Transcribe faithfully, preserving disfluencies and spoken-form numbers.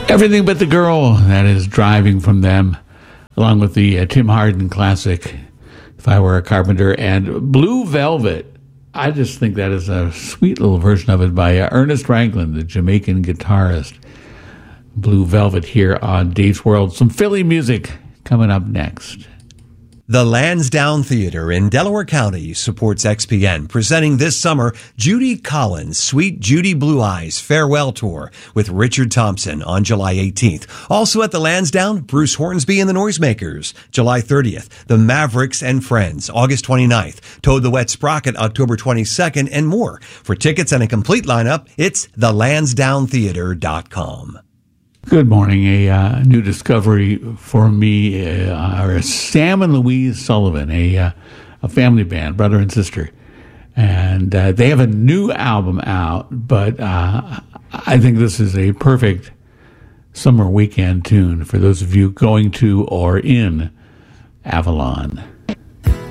Everything But the Girl, that is Driving from them, along with the uh, Tim Hardin classic, If I Were a Carpenter, and Blue Velvet. I just think that is a sweet little version of it by uh, Ernest Ranglin, the Jamaican guitarist. Blue Velvet here on Dave's World. Some Philly music coming up next. The Lansdowne Theater in Delaware County supports X P N, presenting this summer Judy Collins' Sweet Judy Blue Eyes Farewell Tour with Richard Thompson on July eighteenth. Also at the Lansdowne, Bruce Hornsby and the Noisemakers, July thirtieth. The Mavericks and Friends, August twenty-ninth. Toad the Wet Sprocket, October twenty-second, and more. For tickets and a complete lineup, it's the lansdowne theater dot com. Good morning. A uh, new discovery for me uh, are Sam and Louise Sullivan, a uh, a family band, brother and sister, and uh, they have a new album out. But uh, I think this is a perfect summer weekend tune for those of you going to or in Avalon.